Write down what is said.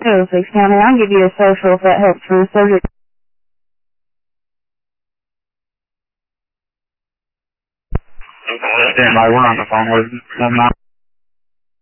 Middlesex County. I'll give you a social if that helps for the subject. Stand by, we're on the phone with 1-9.